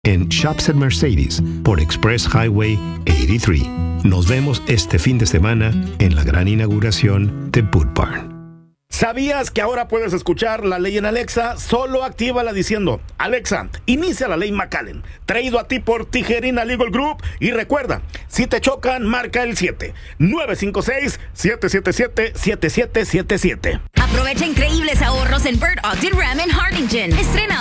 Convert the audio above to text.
en Shops at Mercedes por Express Highway 83. Nos vemos este fin de semana en la gran inauguración de Boot Barn. ¿Sabías que ahora puedes escuchar la ley en Alexa? Solo actívala diciendo: Alexa, inicia la ley McAllen. Traído a ti por Tijerina Legal Group. Y recuerda, si te chocan, marca el 7-956-777-7777. Aprovecha increíbles ahorros en Bird Ogden Ram en Harlingen. Estrena